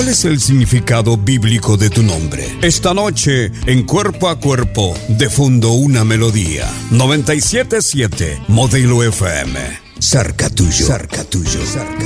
¿Cuál es el significado bíblico de tu nombre? Esta noche, en Cuerpo a Cuerpo, de fondo una melodía. 97.7, Modelo FM. Cerca tuyo, cerca tuyo, cerca.